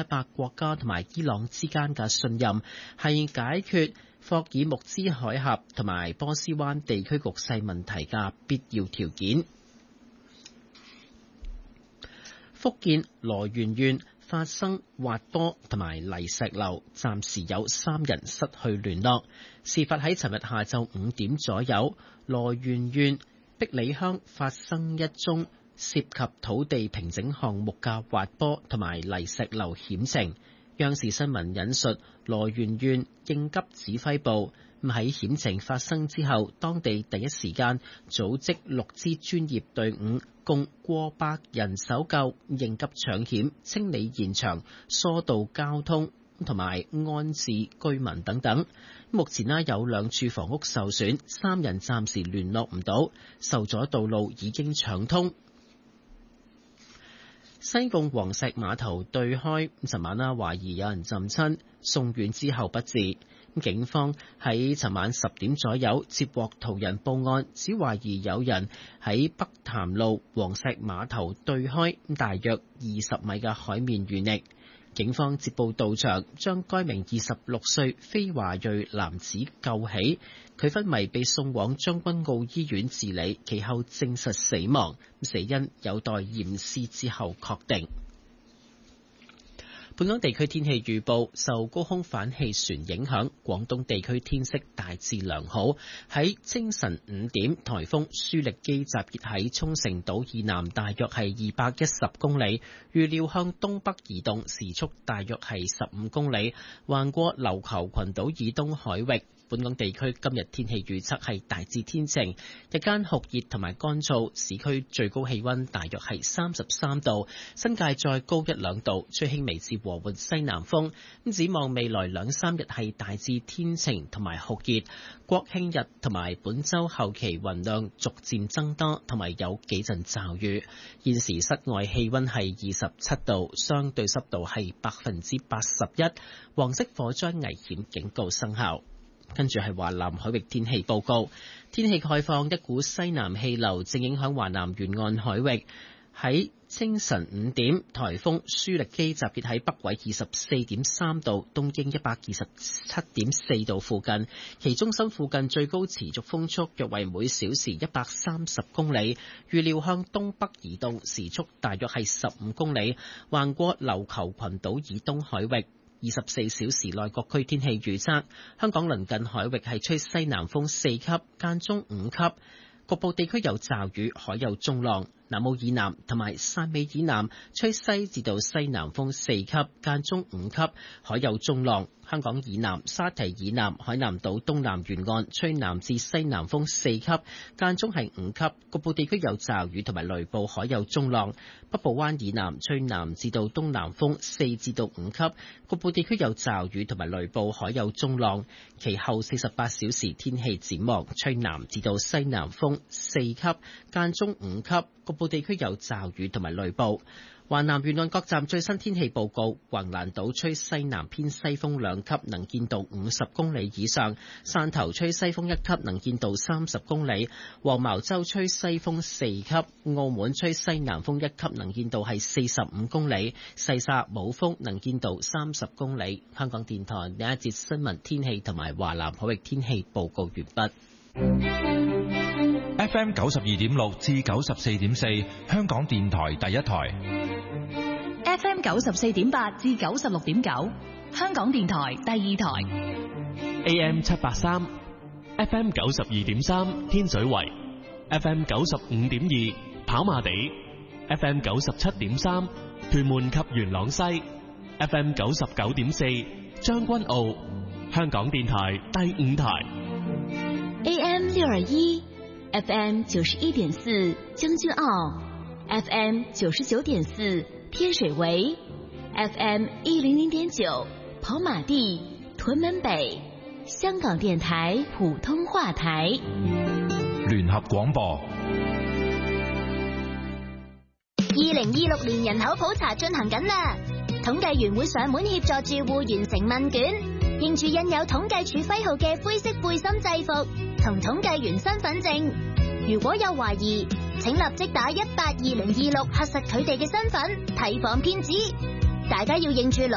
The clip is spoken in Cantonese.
巴國家同埋伊朗之間嘅信任，係解決霍爾木茲海峽同埋波斯灣地區局勢問題嘅必要條件。福建羅源縣發生滑坡同埋泥石流，暫時有3人失去聯絡。事發喺尋日下晝5點左右，羅源縣碧里鄉發生一宗涉及土地平整項目嘅滑坡同埋泥石流險情。央視新聞引述羅源縣應急指揮部喺險情發生之後，當地第一時間組織6支專業隊伍，共過百人搜救、應急搶險、清理現場、疏導交通同埋安置居民等等。目前有2處房屋受損，3人暫時聯絡唔到，受阻道路已經搶通。西貢黃石碼頭對開，尋晚懷疑有人浸親，送院之後不治。警方喺尋晚10點左右接獲途人報案，只懷疑有人喺北潭路黃石碼頭對開大約20米嘅海面遇溺。警方接報到場，將該名26歲非華裔男子救起，佢昏迷被送往將軍澳醫院治理，其後證實死亡，死因有待驗屍之後確定。本港地區天氣預報，受高空反氣旋影響，廣東地區天色大致良好。喺清晨5點，颱風舒力基集結喺沖繩島以南大約係210公里，預料向東北移動，時速大約係15公里，橫過琉球群島以東海域。本港地區今日天氣預測係大致天晴，日間酷熱同埋乾燥，市區最高氣溫大約係33度，新界再高1-2度，吹輕微至和緩西南風。展望未來2-3日係大致天晴同埋酷熱，國慶日同埋本週後期雲量逐漸增多，同埋有幾陣驟雨。現時室外氣溫係27度，相對濕度係81%，黃色火災危險警告生效。跟住係華南海域天氣報告，天氣概況，一股西南氣流正影響華南沿岸海域。喺清晨5點，颱風舒力基集結喺北緯24.3度、東經127.4度附近，其中心附近最高持續風速約為每小時130公里，預料向東北移動，時速大約係15公里，橫過琉球群島以東海域。24小時內各區天氣預測，香港鄰近海域係吹西南風4級，間中5級，局部地區有驟雨，海有中浪。南澳以南同埋汕尾以南吹西至到西南風4級，間中5級，海有中浪。香港以南、沙堤以南、海南島東南沿岸吹南至西南風4級，間中係5級，局部地區有驟雨同埋雷暴，海有中浪。北部灣以南吹南至到東南風4至到5級，局部地區有驟雨同埋雷暴，海有中浪。其後48小時天氣展望，吹南至到西南風4級，間中5級，局部地區有驟雨同埋雷暴。華南沿岸各站最新天氣報告：橫瀾島吹西南偏西風2級，能見度50公里以上；汕頭吹西風1級，能見度30公里；黃茅洲吹西風4級；澳門吹西南風1級，能見度係45公里；西沙冇風，能見度30公里。香港電台呢一節新聞天氣同埋華南海域天氣報告完畢。 FM 92.6至94.4，香港電台第一台。 FM 94.8至96.9，香港電台第二台。 AM 783 FM 92.3，天水圍 FM 95.2，跑馬地 FM 97.3，屯門及元朗西 FM 99.4，將軍澳，香港電台第五台。 AM 621 FM 91.4，將軍澳 FM 99.4，天水圍 FM 100.9，跑馬地，屯門北，香港電台普通話台。 聯合廣播。 2026年人口普查進行緊啦，統計員會上門協助住戶完成問卷，認住印有統計處徽號嘅灰色背心制服同統計員身份證。如果有懷疑，請立即打182-026核實佢哋嘅身份，提防騙子。大家要認住